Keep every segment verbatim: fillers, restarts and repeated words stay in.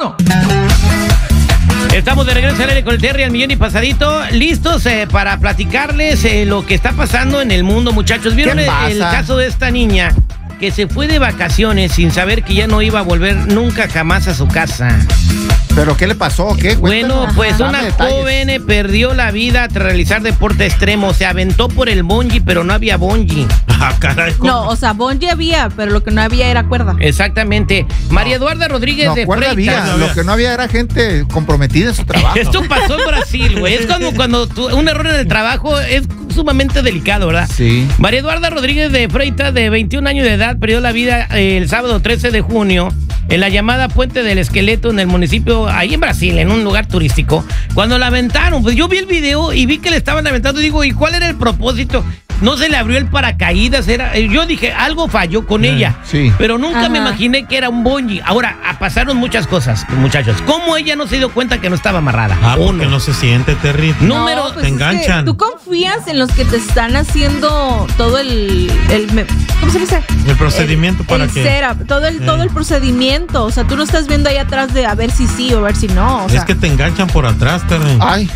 uno. Estamos de regreso al aire con el Terry al millón y pasadito, listos eh, para platicarles eh, lo que está pasando en el mundo, muchachos. ¿Vieron el, el caso de esta niña que se fue de vacaciones sin saber que ya no iba a volver nunca jamás a su casa? ¿Pero qué le pasó? ¿Qué? Bueno, pues una joven perdió la vida tras realizar deporte extremo. Se aventó por el bungee, pero no había bungee. Ah, caray. ¿Cómo? No, o sea, bungee había, pero lo que no había era cuerda. Exactamente. María Eduarda Rodríguez no, de cuerda Freitas. había. Lo que no había era gente comprometida en su trabajo. Esto pasó en Brasil, güey. Es como cuando tu, un error en el trabajo es sumamente delicado, ¿verdad? Sí. María Eduarda Rodríguez de Freitas, de veintiún años de edad, perdió la vida el sábado trece de junio en la llamada Puente del Esqueleto en el municipio, ahí en Brasil, en un lugar turístico. Cuando la aventaron, pues yo vi el video y vi que le estaban aventando y digo, ¿y cuál era el propósito? No se le abrió el paracaídas, era, yo dije, algo falló con yeah, ella, sí. Pero nunca Ajá. me imaginé que era un bungee. Ahora, pasaron muchas cosas, muchachos. ¿Cómo ella no se dio cuenta que no estaba amarrada? Ah, porque no se siente, Terry. Número, No, pues te es enganchan. que tú confías en los que te están haciendo todo el, el ¿cómo se dice? El procedimiento el, para el que setup, todo el, eh. todo el procedimiento. O sea, tú no estás viendo ahí atrás de a ver si sí o a ver si no. O sea, es que te enganchan por atrás, Terry. Ay,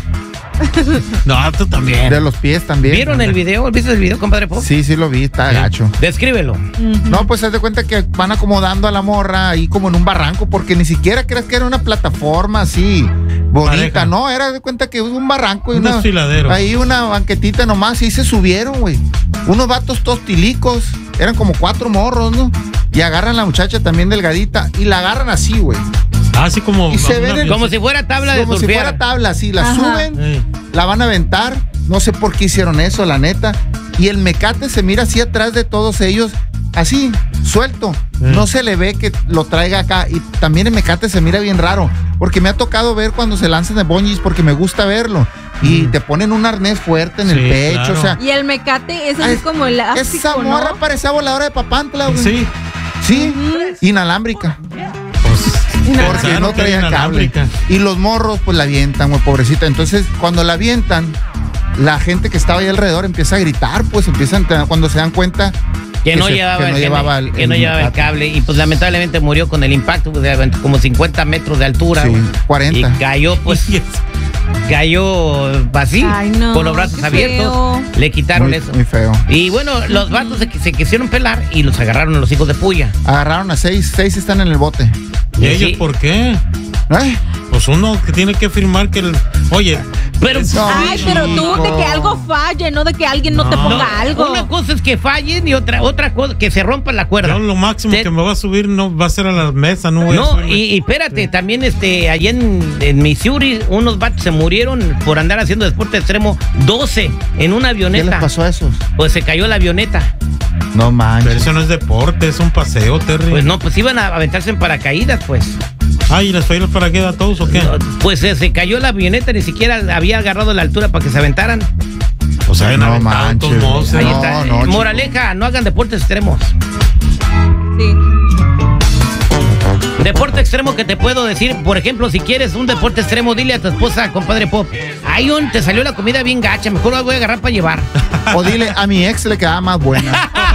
No, tú también. de los pies también. ¿Vieron el video? ¿Viste el video, compadre Pop? Sí, sí lo vi, está Sí. gacho. Descríbelo. uh-huh. No, pues haz de cuenta que van acomodando a la morra ahí como en un barranco, porque ni siquiera crees que era una plataforma así bonita, Pareja. no, era de cuenta que es un barranco y Un una, desfiladero. ahí una banquetita nomás, y ahí se subieron, güey. Unos vatos tostilicos, eran como cuatro morros, ¿no? Y agarran a la muchacha también delgadita y la agarran así, güey. Así como. Y se una- ven el- Como si fuera tabla de Como si surfear. fuera tabla, así, la Ajá. suben, Ey. la van a aventar, no sé por qué hicieron eso, la neta. Y el mecate se mira así atrás de todos ellos, así, suelto. Mm. No se le ve que lo traiga acá. Y también el mecate se mira bien raro, porque me ha tocado ver cuando se lanzan de bungees, porque me gusta verlo. Y Mm. te ponen un arnés fuerte en Sí, el pecho, claro. o sea. Y el mecate es así Ay, como el Esa ácido, morra ¿no? parecía voladora de papantla, güey. Sí. Sí, inalámbrica. Pues. Porque pensaron no que era traía cable. inalámbrica. Y los morros, pues la avientan, güey, pobrecita. Entonces, cuando la avientan, la gente que estaba ahí alrededor empieza a gritar, pues empiezan, cuando se dan cuenta Que no se- llevaba, que no el, llevaba el, que no el llevaba el mecate. cable y pues lamentablemente murió con el impacto pues, de como cincuenta metros de altura. Sí, güey. cuarenta. Y cayó pues, Y es- cayó así, Ay, no, con los brazos qué abiertos. feo. Le quitaron Muy, eso. muy feo. Y bueno, los vatos se, se quisieron pelar y los agarraron a los hijos de puya. Agarraron a seis, seis están en el bote. ¿Y Sí. ellos por qué? Ay, Pues uno que tiene que firmar que el. Oye. Pero es- no. Ay, pero tú de que algo falle, no de que alguien no, te No. ponga no, algo. una cosa es que fallen y otra otra cosa que se rompa la cuerda. Yo lo máximo Te- que me va a subir no va a ser a la mesa, no voy a No, subirme. y, y espérate, también este, allá en, en Missouri, unos vatos se murieron por andar haciendo deporte extremo, doce en una ¿qué les avioneta. pasó a esos? Pues se cayó la avioneta. No manches. Pero eso no es deporte, es un paseo, Terry. Pues no, pues iban a aventarse en paracaídas, pues. Ay, ¿y les fue para qué a todos o qué? No, Pues eh, se cayó la avioneta, ni siquiera había agarrado la altura para que se aventaran. O sea, en No aventado, manches. todos modos, Ahí No, está. no, Eh, chico. Moraleja, no hagan deportes extremos. Sí. Deporte extremo que te puedo decir, por ejemplo, si quieres un deporte extremo, dile a tu esposa, compadre Pop, ay, un, te salió la comida bien gacha, mejor la voy a agarrar para llevar. O dile, a mi ex le quedaba más buena.